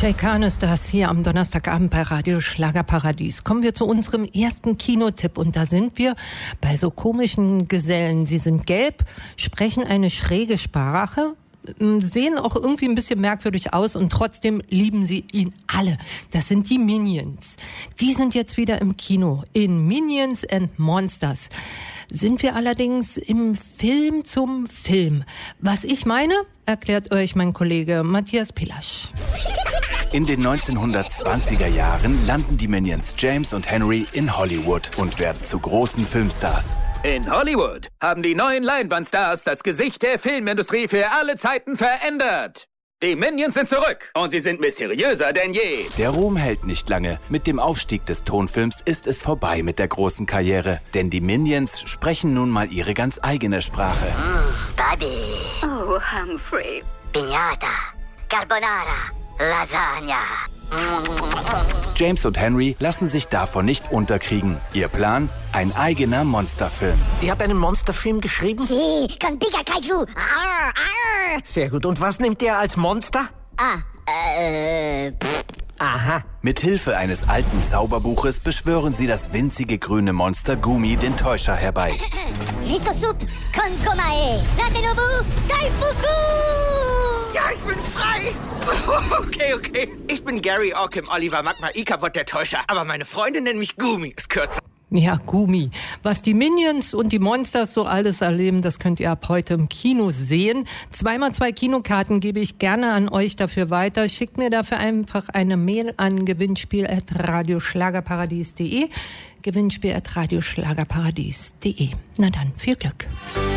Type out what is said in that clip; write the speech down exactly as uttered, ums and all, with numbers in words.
Jay Khan ist das hier am Donnerstagabend bei Radio Schlagerparadies. Kommen wir zu unserem ersten Kinotipp und da sind wir bei so komischen Gesellen. Sie sind gelb, sprechen eine schräge Sprache, sehen auch irgendwie ein bisschen merkwürdig aus und trotzdem lieben sie ihn alle. Das sind die Minions. Die sind jetzt wieder im Kino in Minions and Monsters. Sind wir allerdings im Film zum Film. Was ich meine, erklärt euch mein Kollege Matthias Pilasch. In den neunzehnhundertzwanziger Jahren landen die Minions James und Henry in Hollywood und werden zu großen Filmstars. In Hollywood haben die neuen Leinwandstars das Gesicht der Filmindustrie für alle Zeiten verändert. Die Minions sind zurück und sie sind mysteriöser denn je. Der Ruhm hält nicht lange. Mit dem Aufstieg des Tonfilms ist es vorbei mit der großen Karriere. Denn die Minions sprechen nun mal ihre ganz eigene Sprache. Mm, Bobby. Oh, Humphrey. Piñata. Carbonara. Lasagna. James und Henry lassen sich davon nicht unterkriegen. Ihr Plan? Ein eigener Monsterfilm. Ihr habt einen Monsterfilm geschrieben? Si, con Pika Kaiju. Arr, arr. Sehr gut. Und was nimmt der als Monster? Ah, äh, pff. Aha. Mit Hilfe eines alten Zauberbuches beschwören sie das winzige grüne Monster Gumi, den Täuscher, herbei. Miso Soup con Komae. Natenobu Daifuku. Ja, ich bin frei. Okay, okay. Ich bin Gary Ockham, Oliver Magma Ikabot, der Täuscher. Aber meine Freunde nennen mich Gumi, ist kürzer. Ja, Gumi. Was die Minions und die Monsters so alles erleben, das könnt ihr ab heute im Kino sehen. Zweimal zwei Kinokarten gebe ich gerne an euch dafür weiter. Schickt mir dafür einfach eine Mail an gewinnspiel at radioschlagerparadies punkt de. gewinnspiel at radioschlagerparadies punkt de. Na dann, viel Glück.